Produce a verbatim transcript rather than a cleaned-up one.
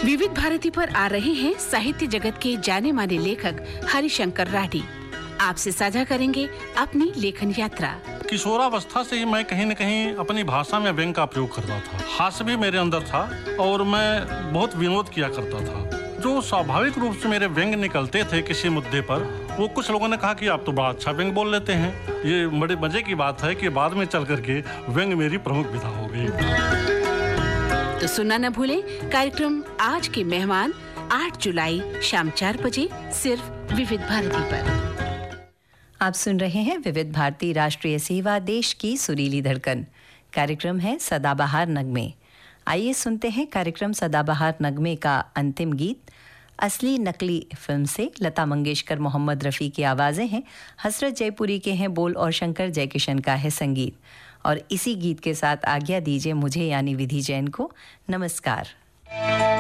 विविध भारती पर आ रहे हैं साहित्य जगत के जाने माने लेखक हरिशंकर राठी। आपसे साझा करेंगे अपनी लेखन यात्रा। किशोरावस्था से ही मैं कहीं न कहीं अपनी भाषा में व्यंग का प्रयोग करता था। हास्य भी मेरे अंदर था और मैं बहुत विनोद किया करता था। जो स्वाभाविक रूप से मेरे व्यंग निकलते थे किसी मुद्दे पर, वो कुछ लोगों ने कहा कि आप तो बड़ा अच्छा व्यंग बोल लेते हैं। ये बड़े मजे की बात है कि बाद में चल करके व्यंग मेरी प्रमुख विधा हो गई। तो सुनना न भूलें कार्यक्रम आज के मेहमान आठ जुलाई शाम चार बजे सिर्फ विविध भारती पर। आप सुन रहे हैं विविध भारती राष्ट्रीय सेवा, देश की सुरीली धड़कन। कार्यक्रम है सदाबहार नगमे। आइए सुनते हैं कार्यक्रम सदाबहार नगमे का अंतिम गीत। असली नकली फिल्म से लता मंगेशकर, मोहम्मद रफ़ी की आवाज़ें हैं, हसरत जयपुरी के हैं बोल और शंकर जयकिशन का है संगीत। और इसी गीत के साथ आज्ञा दीजिए मुझे यानी विधि जैन को। नमस्कार।